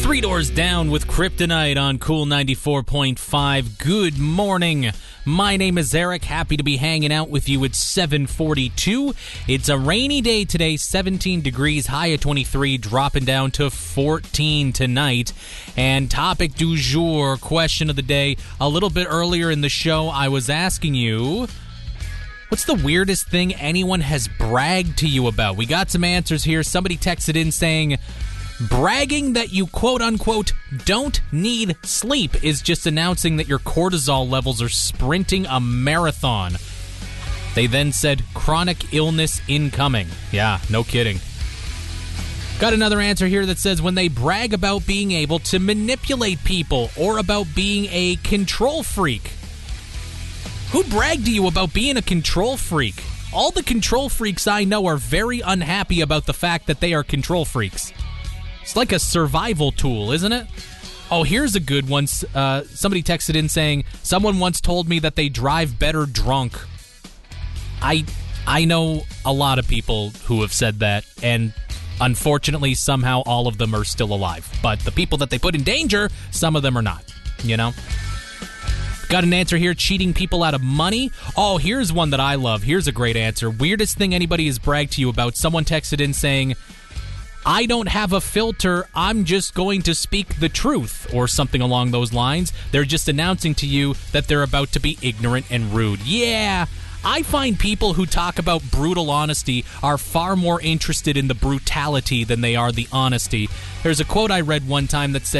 Three Doors Down with Kryptonite on Cool 94.5. Good morning. My name is Eric. Happy to be hanging out with you at 7:42. It's a rainy day today, 17 degrees, high of 23, dropping down to 14 tonight. And topic du jour, question of the day. A little bit earlier in the show, I was asking you, what's the weirdest thing anyone has bragged to you about? We got some answers here. Somebody texted in saying, bragging that you quote-unquote don't need sleep is just announcing that your cortisol levels are sprinting a marathon. They then said chronic illness incoming. Yeah, no kidding. Got another answer here that says when they brag about being able to manipulate people or about being a control freak. Who bragged to you about being a control freak? All the control freaks I know are very unhappy about the fact that they are control freaks. It's like a survival tool, isn't it? Oh, here's a good one. Somebody texted in saying, someone once told me that they drive better drunk. I know a lot of people who have said that, and unfortunately, somehow all of them are still alive. But the people that they put in danger, some of them are not, you know? Got an answer here, cheating people out of money. Oh, here's one that I love. Here's a great answer. Weirdest thing anybody has bragged to you about. Someone texted in saying, I don't have a filter, I'm just going to speak the truth, or something along those lines. They're just announcing to you that they're about to be ignorant and rude. Yeah, I find people who talk about brutal honesty are far more interested in the brutality than they are the honesty. There's a quote I read one time that said,